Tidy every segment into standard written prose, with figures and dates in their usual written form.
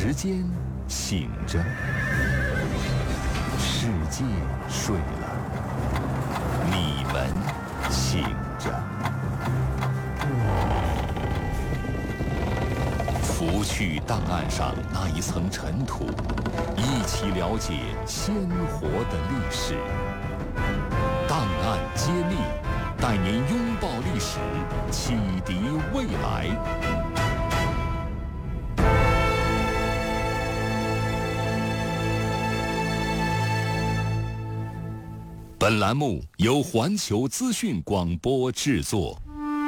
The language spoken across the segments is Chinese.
时间醒着，世界睡了，你们醒着。拂去档案上那一层尘土，一起了解鲜活的历史。档案揭秘，带您拥抱历史，启迪未来。本栏目由环球资讯广播制作。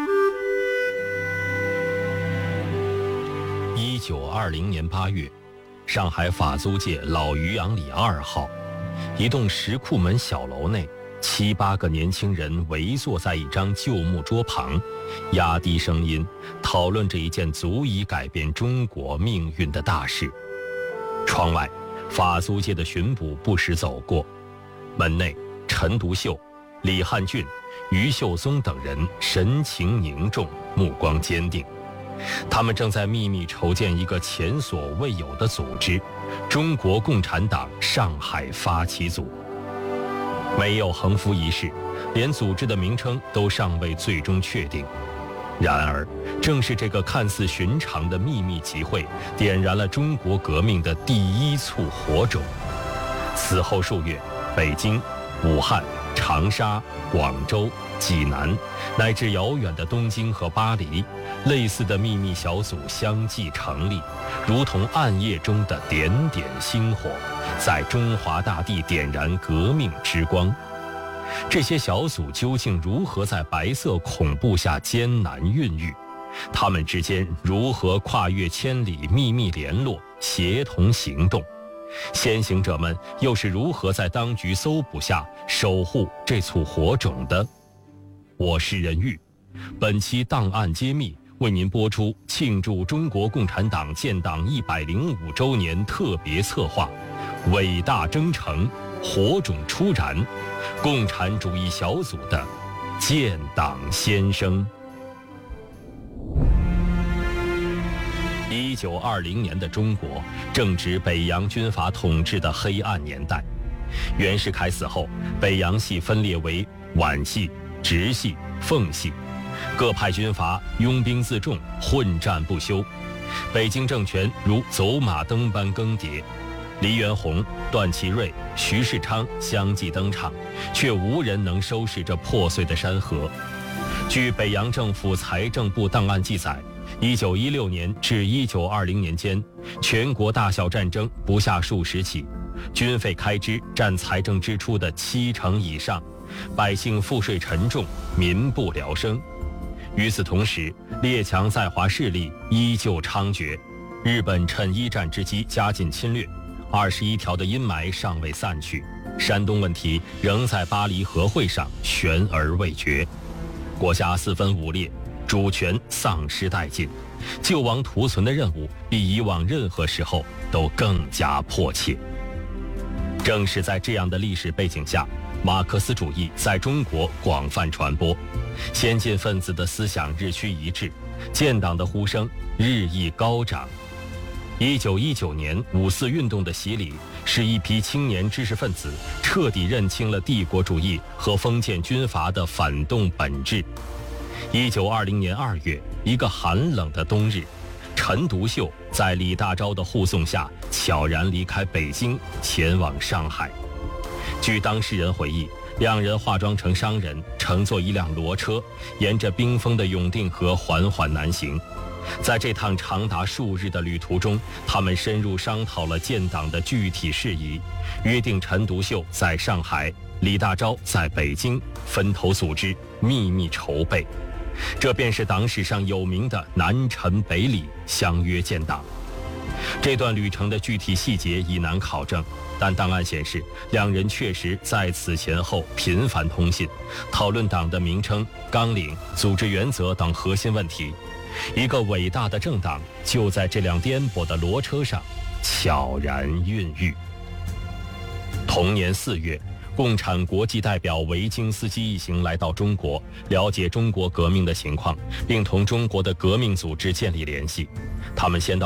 1920年8月，上海法租界老渔阳里2号，一栋石库门小楼内，7、8个年轻人围坐在一张旧木桌旁，压低声音讨论着一件足以改变中国命运的大事。窗外，法租界的巡捕不时走过，门内陈独秀、李汉俊、余秀松等人神情凝重，目光坚定。他们正在秘密筹建一个前所未有的组织——中国共产党上海发起组。没有横幅仪式，连组织的名称都尚未最终确定。然而，正是这个看似寻常的秘密集会，点燃了中国革命的第一簇火种。此后数月，北京、武汉、长沙、广州、济南，乃至遥远的东京和巴黎，类似的秘密小组相继成立，如同暗夜中的点点星火，在中华大地点燃革命之光。这些小组究竟如何在白色恐怖下艰难孕育？他们之间如何跨越千里秘密联络，协同行动？先行者们又是如何在当局搜捕下守护这簇火种的？我是任玉，本期档案揭秘为您播出庆祝中国共产党建党105周年特别策划《伟大征程，火种初燃》，共产主义小组的建党先声。1920年的中国正值北洋军阀统治的黑暗年代。袁世凯死后，北洋系分裂为皖系、直系、奉系，各派军阀拥兵自重，混战不休。北京政权如走马灯般更迭，黎元洪、段祺瑞、徐世昌相继登场，却无人能收拾这破碎的山河。据北洋政府财政部档案记载，1916年至1920年间，全国大小战争不下数十起，军费开支占财政支出的70%以上，百姓赋税沉重，民不聊生。与此同时，列强在华势力依旧猖獗，日本趁一战之机加紧侵略，21条的阴霾尚未散去，山东问题仍在巴黎和会上悬而未决，国家四分五裂，主权丧失殆尽，救亡图存的任务比以往任何时候都更加迫切。正是在这样的历史背景下，马克思主义在中国广泛传播，先进分子的思想日趋一致，建党的呼声日益高涨。1919年5·4运动的洗礼，使一批青年知识分子彻底认清了帝国主义和封建军阀的反动本质。1920年2月，一个寒冷的冬日，陈独秀在李大钊的护送下悄然离开北京，前往上海。据当事人回忆，两人化妆成商人，乘坐一辆骡车，沿着冰封的永定河缓缓南行。在这趟长达数日的旅途中，他们深入商讨了建党的具体事宜，约定陈独秀在上海，李大钊在北京，分头组织，秘密筹备。这便是党史上有名的南陈北李相约建党。这段旅程的具体细节已难考证，但档案显示，两人确实在此前后频繁通信，讨论党的名称、纲领、组织原则等核心问题。一个伟大的政党就在这辆颠簸的骡车上悄然孕育。同年4月，共产国际代表维京斯基一行来到中国，了解中国革命的情况，并同中国的革命组织建立联系。他们先到